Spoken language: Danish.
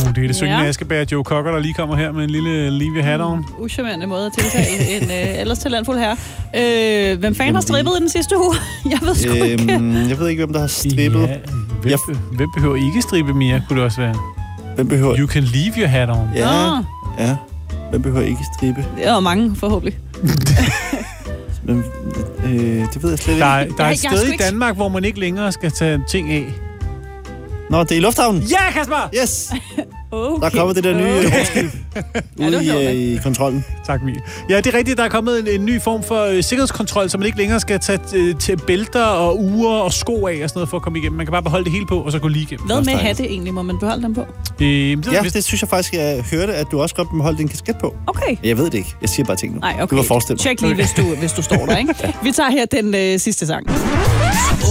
det er det syngende Askebær Joe Cocker, der lige kommer her med en lille Leave Your Hat On. Uschammerende måde at tiltale en ellers talentfuld herre. Hvem fanden har strippet i den sidste uge? Jeg ved sgu ikke. Jeg ved ikke, hvem der har strippet. Ja, hvem behøver ikke strippe, Mia, kunne det også være? Hvem behøver... You can leave your hat on. Ja. Hvem behøver ikke strippe? Det er mange, forhåbentlig. Men, det ved jeg slet ikke. Der er et sted i Danmark, hvor man ikke længere skal tage ting af. Nå, det er i lufthavnen. Ja, Kasper! Yes! Okay. Der er kommet det der nye rumskib ude i kontrollen. Tak, Mie. Ja, det er rigtigt. Der er kommet en ny form for sikkerhedskontrol, så man ikke længere skal tage til bælter og ure og sko af og sådan noget for at komme igennem. Man kan bare beholde det hele på, og så gå lige igennem. Hvad med hatte egentlig? Må man beholde dem på? Det synes jeg faktisk, jeg hørte, at du også godt må beholde din kasket på. Okay. Jeg ved det ikke. Jeg siger bare ting nu. Nej, okay. Du var forestillet. Tjek lige, hvis du står der, ikke? Vi tager her den sidste sang.